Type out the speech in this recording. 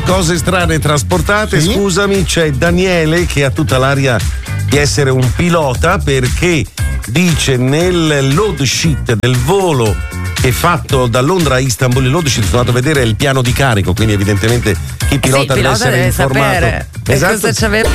Cose strane trasportate, Sì? scusami, c'è Daniele che ha tutta l'aria di essere un pilota perché dice nel load sheet del volo che è fatto da Londra a Istanbul, il load sheet sono andato a vedere il piano di carico, quindi evidentemente chi pilota il deve pilota essere deve informato. sapere. Esatto. Cosa c'aveva?